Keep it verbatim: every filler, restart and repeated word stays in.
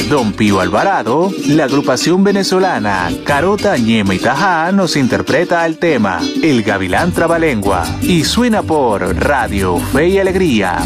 Don Pío Alvarado, la agrupación venezolana Carota, Ñema y Tajá nos interpreta el tema El Gavilán Trabalengua y suena por Radio Fe y Alegría.